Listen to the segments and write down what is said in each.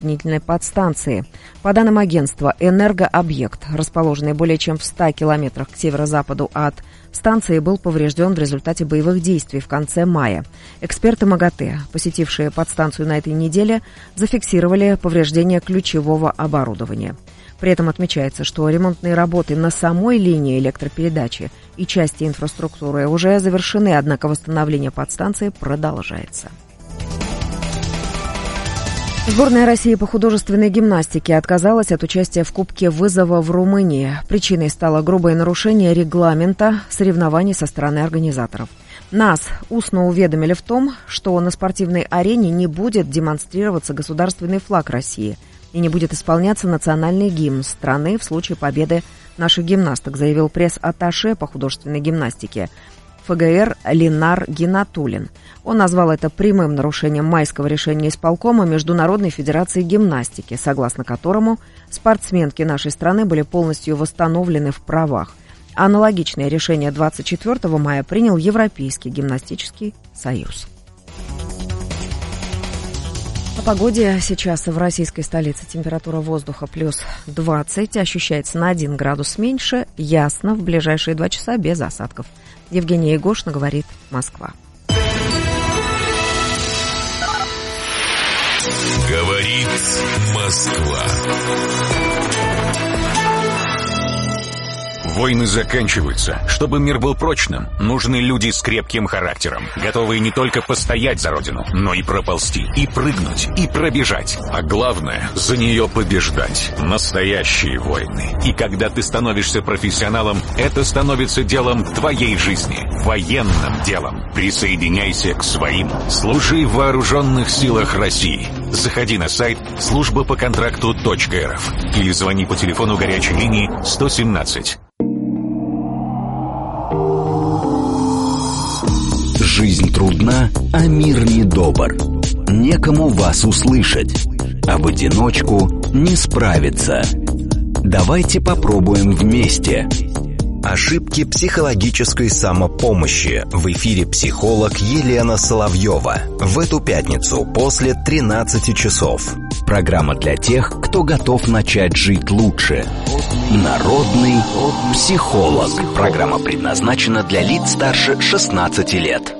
подстанции. По данным агентства, энергообъект, расположенный более чем в 100 километрах к северо-западу от станции, был поврежден в результате боевых действий в конце мая. Эксперты МАГАТЭ, посетившие подстанцию на этой неделе, зафиксировали повреждение ключевого оборудования. При этом отмечается, что ремонтные работы на самой линии электропередачи и части инфраструктуры уже завершены, однако восстановление подстанции продолжается. Сборная России по художественной гимнастике отказалась от участия в Кубке вызова в Румынии. Причиной стало грубое нарушение регламента соревнований со стороны организаторов. Нас устно уведомили в том, что на спортивной арене не будет демонстрироваться государственный флаг России и не будет исполняться национальный гимн страны в случае победы наших гимнасток, заявил пресс-атташе по художественной гимнастике ФГР Ленар Гинатуллин. Он назвал это прямым нарушением майского решения исполкома Международной федерации гимнастики, согласно которому спортсменки нашей страны были полностью восстановлены в правах. Аналогичное решение 24 мая принял Европейский гимнастический союз. О погоде. Сейчас в российской столице температура воздуха плюс 20, ощущается на 1 градус меньше, ясно, в ближайшие 2 часа без осадков. Евгения Егошина, говорит Москва. Говорит Москва. Войны заканчиваются. Чтобы мир был прочным, нужны люди с крепким характером, готовые не только постоять за родину, но и проползти, и прыгнуть, и пробежать. А главное, за нее побеждать. Настоящие войны. И когда ты становишься профессионалом, это становится делом твоей жизни. Военным делом. Присоединяйся к своим. Служи в Вооруженных силах России. Заходи на сайт службапоконтракту.рф или звони по телефону горячей линии 117. Жизнь трудна, а мир недобр. Некому вас услышать, а в одиночку не справиться. Давайте попробуем вместе. Ошибки психологической самопомощи. В эфире психолог Елена Соловьева. В эту пятницу после 13 часов. Программа для тех, кто готов начать жить лучше. Народный психолог. Программа предназначена для лиц старше 16 лет.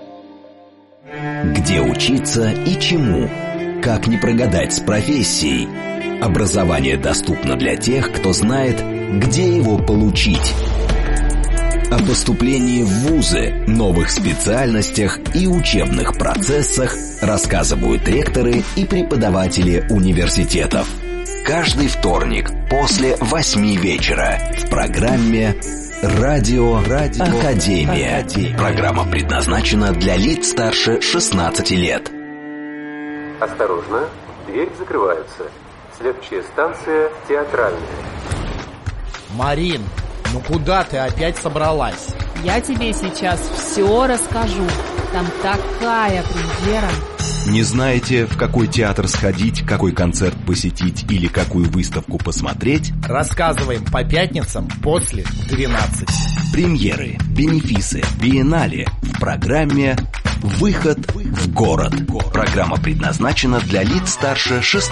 Где учиться и чему? Как не прогадать с профессией? Образование доступно для тех, кто знает, где его получить. О поступлении в вузы, новых специальностях и учебных процессах рассказывают ректоры и преподаватели университетов. Каждый вторник после 8 вечера в программе «Радио Академия». Программа предназначена для лиц старше 16 лет. Осторожно, дверь закрывается. Следующая станция Театральная. Марин, ну куда ты опять собралась? Я тебе сейчас все расскажу. Там такая премьера. Не знаете, в какой театр сходить, какой концерт посетить или какую выставку посмотреть? Рассказываем по пятницам после 12. Премьеры, бенефисы, биеннале в программе «Выход в город». Программа предназначена для лиц старше 16